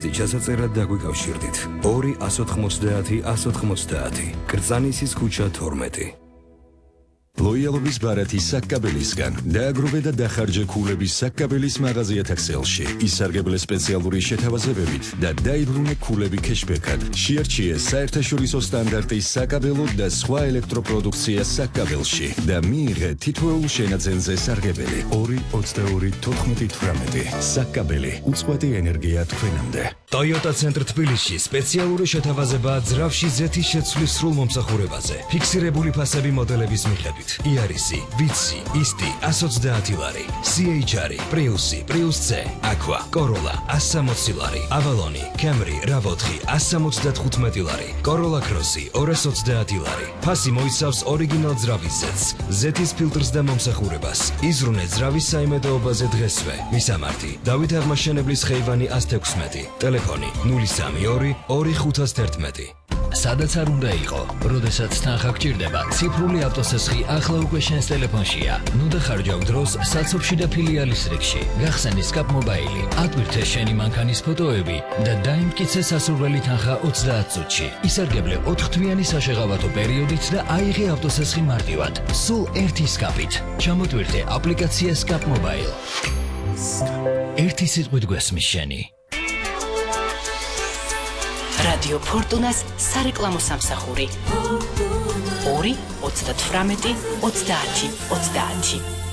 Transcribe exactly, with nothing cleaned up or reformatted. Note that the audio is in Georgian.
ჩასაწერად დაგვიკავშირდით ორი ათას ოთხმოცდაათი ათას ოთხმოცდაათი კრწანისის ქუჩა თორმეტი ლოიალობის ბარათი საკკაბელისგან დააგროვე და დახარჯე ქულების საკკაბელის მაღაზიათა ქსელში ისარგებლე სპეციალური შეთავაზებებით და დაიბრუნე ქულები ქეშბექად შეარჩიე საერთაშორისო სტანდარტის საკაბელო და სხვა ელექტროპროდუქცია საკკაბელში და მიიღე თითოეულ შენაძენზე სარგებელი ორი ოცდაორი თოთხმეტი თვრამეტი საკკაბელი უწყვეტი ენერგია თქვენამდე Toyota Center თბილისში სპეციალური შეთავაზებაა ძრავში ზეთის შეცვლის სრულ მომსახურებაზე ფიქსირებული ფასები მოდელების მიხედვით იარისი, ვიცი, ისტი, ათას ოცდაათი ლარი, სი ეიჩ არი, პრიუსი, პრიუს C, Aqua, Corolla, ათას სამოცი ლარი, Avalon, Camry, რավ ოთხი, ათას სამოცდათხუთმეტი ლარი, Corolla Cross, ორას ოცდაათი ლარი. ფასი მოიცავს ორიგინალ ძრავის ზეთს, ზეთის ფილტრს და მომსახურებას. იზრუნე ძრავის საიმედოობაზე დღესვე. მისამართი: დავით აღმაშენებლის ხეივანი ათას თექვსმეტი. ტელეფონი ნული სამი ორი ორი ხუთას თერთმეტი. სადაც არ უნდა იყო, როდესაც თანხა გჭირდება, ციფრული ავტოსესხი ახლა უკვე შენს ტელეფონშია. ნუ დახარჯავ დროს საცობში და ფილიალის რიგში. გახსენი სკაპ მობაილი, ატვირთე შენი მანქანის ფოტოები და დაიმტკიცე სასურველი თანხა ოცდაათ წუთში. ისარგებლე ოთხთვიანი საშეღავათო პერიოდით და აიღე ავტოსესხი მარტივად. სულ ერთი სკაპით. ჩამოტვირთე აპლიკაცია სკაპ მობაილ. ერთი სიტყვით გვესმის შენი. Radio Fortunas სარეკლამო სამსახური ორი ოცდათვრამეტი ოცდაათი ოცდაათი